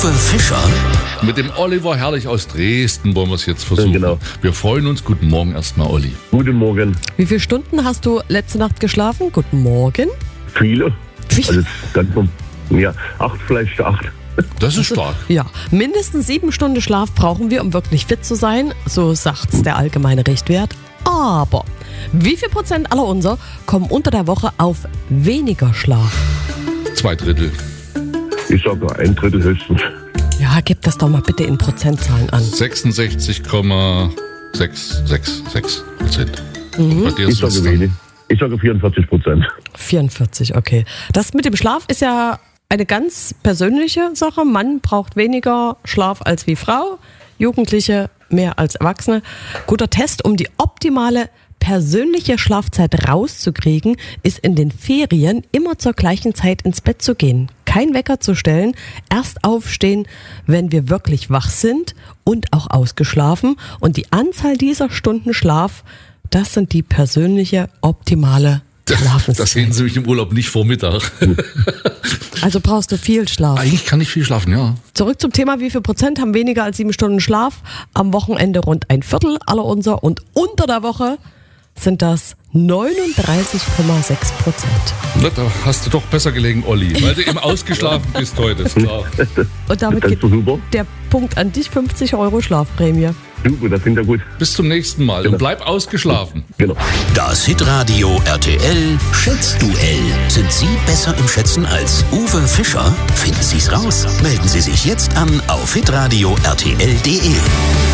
Uwe Fischer. Mit dem Oliver Herrlich aus Dresden wollen wir es jetzt versuchen. Genau. Wir freuen uns. Guten Morgen erstmal, Olli. Guten Morgen. Wie viele Stunden hast du letzte Nacht geschlafen? Guten Morgen. Viele. Also ganz ja, 8, vielleicht 8. Das ist stark. Ja, mindestens 7 Stunden Schlaf brauchen wir, um wirklich fit zu sein. So sagt's der allgemeine Richtwert. Aber wie viel Prozent aller unser kommen unter der Woche auf weniger Schlaf? 2/3. Ich sage 1/3 höchstens. Ja, gib das doch mal bitte in Prozentzahlen an. 66,666%. Bei dir Ich ist es sage wenig. Ich sage 44%. 44, okay. Das mit dem Schlaf ist ja eine ganz persönliche Sache. Mann braucht weniger Schlaf als wie Frau, Jugendliche mehr als Erwachsene. Guter Test, um die optimale persönliche Schlafzeit rauszukriegen, ist in den Ferien immer zur gleichen Zeit ins Bett zu gehen. Kein Wecker zu stellen, erst aufstehen, wenn wir wirklich wach sind und auch ausgeschlafen. Und die Anzahl dieser Stunden Schlaf, das sind die persönliche optimale Schlafenszeit. Das sehen Sie mich im Urlaub nicht vor Mittag. Also brauchst du viel Schlaf. Eigentlich kann ich viel schlafen, ja. Zurück zum Thema, wie viel Prozent haben weniger als 7 Stunden Schlaf? Am Wochenende rund 1/4 aller unser und unter der Woche sind das 39,6%. Na, da hast du doch besser gelegen, Olli, weil du eben ausgeschlafen bist heute, ist klar. Und damit Das geht ist super. der Punkt an dich, 50 € Schlafprämie. Super, das klingt ja gut. Bis zum nächsten Mal und bleib ausgeschlafen. Genau. Das Hitradio RTL Schätzduell. Sind Sie besser im Schätzen als Uwe Fischer? Finden Sie es raus? Melden Sie sich jetzt an auf hitradio rtl.de.